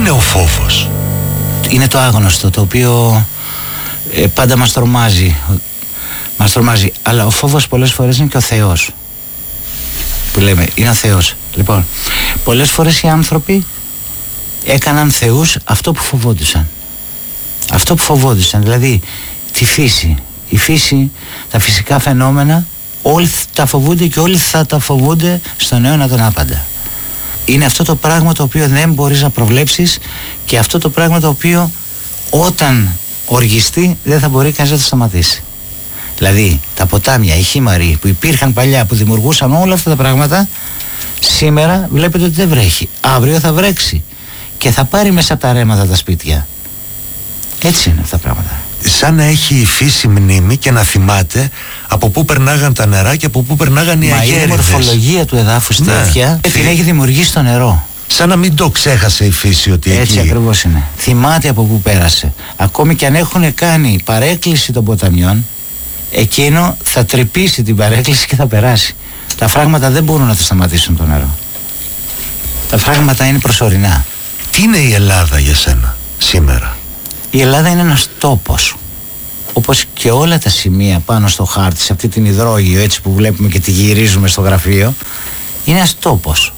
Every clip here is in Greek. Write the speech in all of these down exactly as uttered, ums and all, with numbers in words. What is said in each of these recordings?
είναι ο φόβος? Είναι το άγνωστο, το οποίο ε, πάντα μας τρομάζει. Μας τρομάζει. Αλλά ο φόβος πολλές φορές είναι και ο Θεός. Που λέμε, είναι ο Θεός. Λοιπόν, πολλές φορές οι άνθρωποι έκαναν θεούς αυτό που φοβόντουσαν. Αυτό που φοβόντουσαν, δηλαδή τη φύση. Η φύση, τα φυσικά φαινόμενα, όλοι τα φοβούνται και όλοι θα τα φοβούνται στον αιώνα τον άπαντα. Είναι αυτό το πράγμα το οποίο δεν μπορείς να προβλέψεις και αυτό το πράγμα το οποίο όταν οργιστεί δεν θα μπορεί κανείς να το σταματήσει. Δηλαδή τα ποτάμια, οι χήμαροι που υπήρχαν παλιά, που δημιουργούσαν όλα αυτά τα πράγματα, σήμερα βλέπετε ότι δεν βρέχει. Αύριο θα βρέξει και θα πάρει μέσα από τα ρέματα τα σπίτια. Έτσι είναι αυτά τα πράγματα. Σαν να έχει η φύση μνήμη και να θυμάται από πού περνάγαν τα νερά και από πού περνάγαν οι αγέριδες. Μα η μορφολογία του εδάφους ναι. τέτοια την έχει δημιουργήσει το νερό. Σαν να μην το ξέχασε η φύση ότι έτσι εκεί... ακριβώς είναι. Θυμάται από πού πέρασε. Ακόμη και αν έχουν κάνει παρέκκληση των ποταμιών, εκείνο θα τρυπήσει την παρέκκληση και θα περάσει. Τα φράγματα δεν μπορούν να το σταματήσουν το νερό. Τα φράγματα είναι προσωρινά. Τι είναι η Ελλάδα για σένα σήμερα? Η Ελλάδα είναι ένας τόπος. Όπως και όλα τα σημεία πάνω στο χάρτη, σε αυτή την υδρόγειο έτσι που βλέπουμε και τη γυρίζουμε στο γραφείο, είναι ένας τόπος.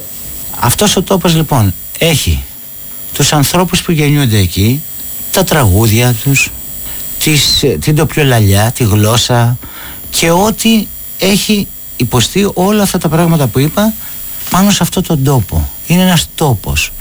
Αυτός ο τόπος λοιπόν έχει τους ανθρώπους που γεννιούνται εκεί, τα τραγούδια τους, τις, την τοπιολαλιά, τη γλώσσα και ό,τι έχει υποστεί όλα αυτά τα πράγματα που είπα πάνω σε αυτόν τον τόπο. Είναι ένας τόπος.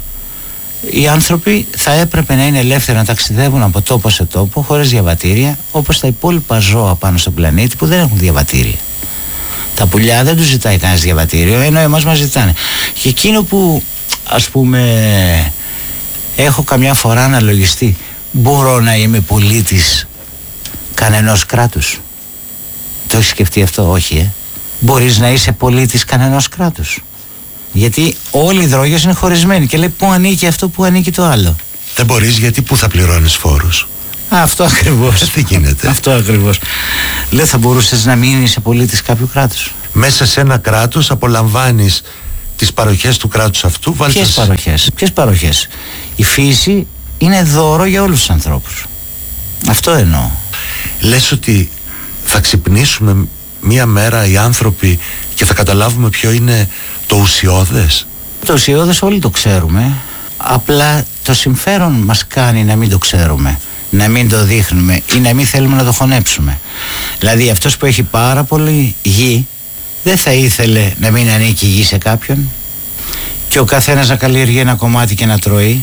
Οι άνθρωποι θα έπρεπε να είναι ελεύθεροι να ταξιδεύουν από τόπο σε τόπο χωρίς διαβατήρια, όπως τα υπόλοιπα ζώα πάνω στον πλανήτη που δεν έχουν διαβατήρια. Τα πουλιά δεν τους ζητάει κανένας διαβατήριο, ενώ εμάς μας ζητάνε. Και εκείνο που ας πούμε έχω καμιά φορά αναλογιστεί, μπορώ να είμαι πολίτης κανενός κράτους? Το έχεις σκεφτεί αυτό? Όχι ε. Μπορείς να είσαι πολίτης κανενός κράτους? Γιατί όλοι οι δρόγες είναι χωρισμένοι και λέει πού ανήκει αυτό, πού ανήκει το άλλο. Δεν μπορείς, γιατί πού θα πληρώνεις φόρους? Αυτό ακριβώς. Τι γίνεται? Αυτό ακριβώς. Δεν θα μπορούσες να μην είσαι πολίτης κάποιου κράτους? Μέσα σε ένα κράτος απολαμβάνεις τις παροχές του κράτους αυτού. Ποιες σας... παροχές? Ποιες παροχές? Η φύση είναι δώρο για όλους τους ανθρώπους. Αυτό εννοώ. Λες ότι θα ξυπνήσουμε μία μέρα οι άνθρωποι και θα καταλάβουμε ποιο είναι το ουσιώδες? Το ουσιώδες όλοι το ξέρουμε. Απλά το συμφέρον μας κάνει να μην το ξέρουμε, να μην το δείχνουμε ή να μην θέλουμε να το χωνέψουμε. Δηλαδή αυτός που έχει πάρα πολύ γη δεν θα ήθελε να μην ανήκει η γη σε κάποιον και ο καθένας να καλλιεργεί ένα κομμάτι και να τρώει.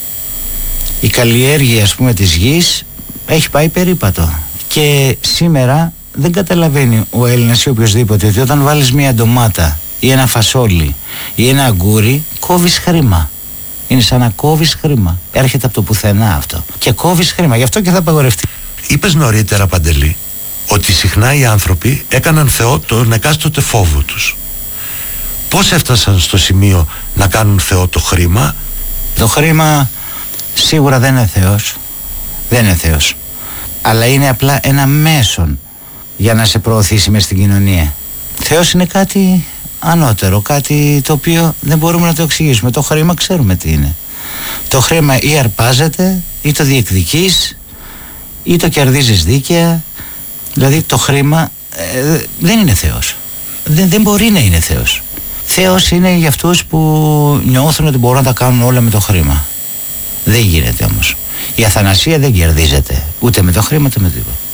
Η καλλιέργεια ας πούμε της γης έχει πάει περίπατο και σήμερα δεν καταλαβαίνει ο Έλληνας ή οποιοσδήποτε ότι όταν βάλεις μια ντομάτα ή ένα φασόλι ή ένα αγκούρι κόβεις χρήμα. Είναι σαν να κόβεις χρήμα. Έρχεται από το πουθενά αυτό και κόβεις χρήμα, γι' αυτό και θα απαγορευτεί. Είπες νωρίτερα, Παντελή, ότι συχνά οι άνθρωποι έκαναν θεό τον εκάστοτε φόβο τους. Πώς έφτασαν στο σημείο να κάνουν θεό το χρήμα? Το χρήμα σίγουρα δεν είναι θεός. Δεν είναι θεός. Αλλά είναι απλά ένα μέσον για να σε προωθήσει μες στην κοινωνία. Θεός είναι κάτι ανώτερο, κάτι το οποίο δεν μπορούμε να το εξηγήσουμε. Το χρήμα ξέρουμε τι είναι. Το χρήμα ή αρπάζεται ή το διεκδικείς ή το κερδίζεις δίκαια. Δηλαδή το χρήμα ε, δεν είναι Θεός. Δεν, δεν μπορεί να είναι Θεός. Θεός είναι για αυτούς που νιώθουν ότι μπορούν να τα κάνουν όλα με το χρήμα. Δεν γίνεται όμως. Η αθανασία δεν κερδίζεται ούτε με το χρήμα ούτε με τίποτα.